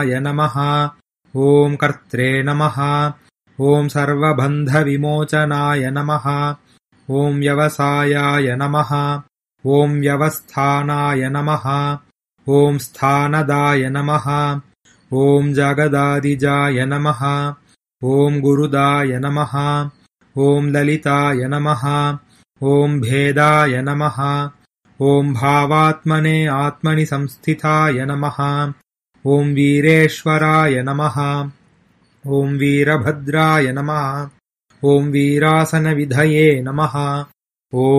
नमः। ॐ कर्त्रे नमः। ॐ सर्वबन्धविमोचनाय नमः। ॐ व्यवसायाय नमः। ॐ व्यवस्थानाय नमः। ॐ स्थानदाय नमः। ॐ जगदादिजाय नमः। ॐ गुरुदाय नमः। ॐ ललिताय नमः। ॐ भेदाय नमः। ॐ भावात्मने आत्मनि संस्थिताय नमः। ॐ वीरेश्वराय नमः। ॐ वीरभद्राय नमः। ॐ वीरासनविधये नमः। ॐ